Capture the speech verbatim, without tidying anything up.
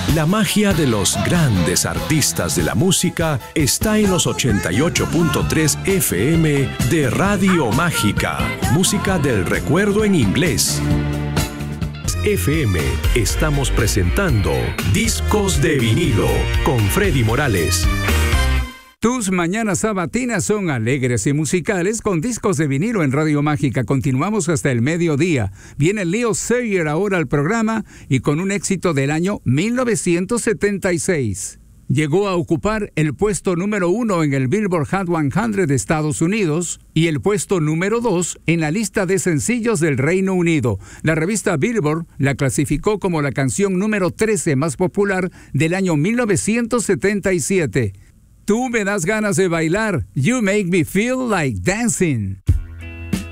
La magia de los grandes artistas de la música está en los ochenta y ocho punto tres F M de Radio Mágica. Música del recuerdo en inglés. F M, estamos presentando Discos de Vinilo con Freddy Morales. Tus mañanas sabatinas son alegres y musicales con Discos de Vinilo en Radio Mágica. Continuamos hasta el mediodía. Viene Leo Sayer ahora al programa y con un éxito del año mil novecientos setenta y seis. Llegó a ocupar el puesto número uno en el Billboard Hot cien de Estados Unidos y el puesto número dos en la lista de sencillos del Reino Unido. La revista Billboard la clasificó como la canción número trece más popular del año mil novecientos setenta y siete. Tú me das ganas de bailar. You make me feel like dancing.